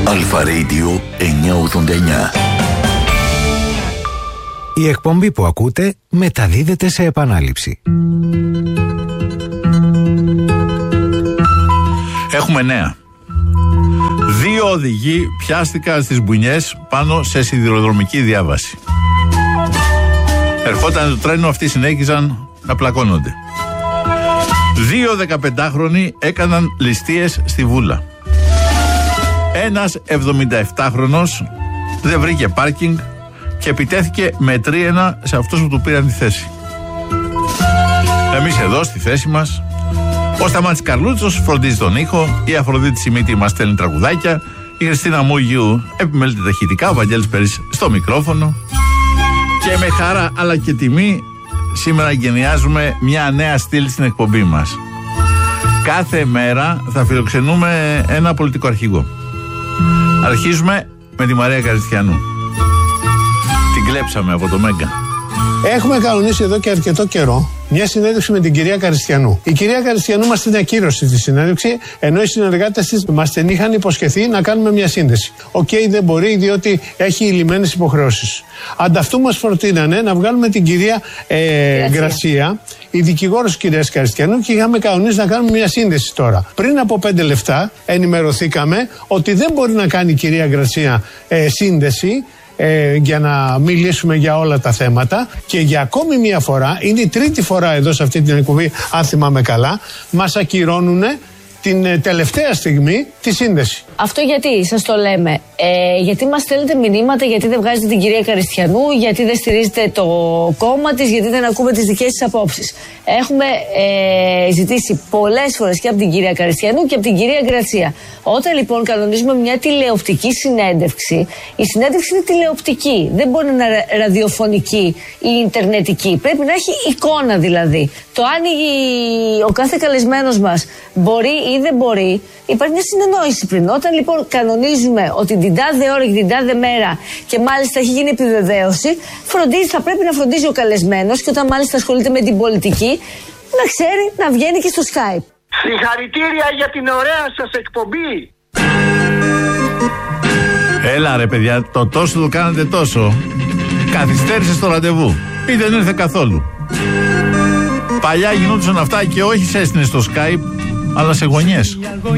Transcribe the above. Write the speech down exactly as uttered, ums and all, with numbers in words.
Αλφα Radio εννιακόσια ογδόντα εννιά. Η εκπομπή που ακούτε μεταδίδεται σε επανάληψη. Έχουμε νέα. Δύο οδηγοί πιάστηκαν στις μπουνιές πάνω σε σιδηροδρομική διάβαση. Ερχόταν το τρένο, αυτοί συνέχιζαν να πλακώνονται. Δύο δεκαπεντάχρονοι έκαναν ληστείες στη Βούλα. Ένας εβδομηνταεπτάχρονος δεν βρήκε πάρκινγκ και επιτέθηκε με τρίαινα σε αυτούς που του πήραν τη θέση. Εμείς εδώ στη θέση μας, ο Σταμάτης Καρλούτσος φροντίζει τον ήχο, η Αφροδίτη Σιμίτη μας στέλνει τραγουδάκια, η Χριστίνα Μούγιου επιμελείται τα ηχητικά, ο Βαγγέλης Περής στο μικρόφωνο. Και με χαρά αλλά και τιμή σήμερα γενιάζουμε μια νέα στήλη στην εκπομπή μας. Κάθε μέρα θα φιλοξενούμε ένα πολιτικό αρχηγό. Αρχίζουμε με τη Μαρία Καριστιανού. Την κλέψαμε από το Μέγκα. Έχουμε κανονίσει εδώ και αρκετό καιρό μια συνέντευξη με την κυρία Καριστιανού. Η κυρία Καριστιανού μας την ακύρωσε τη συνέντευξη, ενώ οι συνεργάτες της μας την είχαν υποσχεθεί να κάνουμε μια σύνδεση. Οκ, okay, δεν μπορεί, διότι έχει λυμμένες υποχρεώσεις. Ανταυτού μας προτείνανε να βγάλουμε την κυρία ε, Γκρασία, η δικηγόρος της κυρίας Καριστιανού, και είχαμε κανονίσει να κάνουμε μια σύνδεση τώρα. Πριν από πέντε λεπτά ενημερωθήκαμε ότι δεν μπορεί να κάνει η κυρία Γκρασία ε, σύνδεση. Ε, για να μιλήσουμε για όλα τα θέματα, και για ακόμη μία φορά, είναι η τρίτη φορά εδώ σε αυτή την εκπομπή, αν θυμάμαι καλά, μας ακυρώνουν την ε, τελευταία στιγμή τη σύνδεση. Αυτό γιατί σας το λέμε? Ε, γιατί μας στέλνετε μηνύματα, γιατί δεν βγάζετε την κυρία Καριστιανού, γιατί δεν στηρίζετε το κόμμα της, γιατί δεν ακούμε τις δικές της απόψεις. Έχουμε ε, ζητήσει πολλές φορές και από την κυρία Καριστιανού και από την κυρία Γκρατσία. Όταν λοιπόν κανονίζουμε μια τηλεοπτική συνέντευξη, η συνέντευξη είναι τηλεοπτική. Δεν μπορεί να είναι ραδιοφωνική ή ιντερνετική. Πρέπει να έχει εικόνα δηλαδή. Το αν η, ο κάθε καλεσμένος μας μπορεί ή δεν μπορεί, υπάρχει μια συνεννόηση πριν. Όταν λοιπόν κανονίζουμε ότι την τάδε ώρα και την τάδε μέρα, και μάλιστα έχει γίνει επιβεβαίωση, φροντίζει, θα πρέπει να φροντίζει ο καλεσμένος, και όταν μάλιστα ασχολείται με την πολιτική, να ξέρει να βγαίνει και στο Skype. Συγχαρητήρια για την ωραία σας εκπομπή. Έλα ρε παιδιά, το τόσο το κάνατε τόσο. Καθυστέρησε στο ραντεβού ή δεν ήρθε καθόλου. Παλιά γινόντουσαν αυτά και όχι σε έστεινε στο Skype, αλλά σε γωνιές.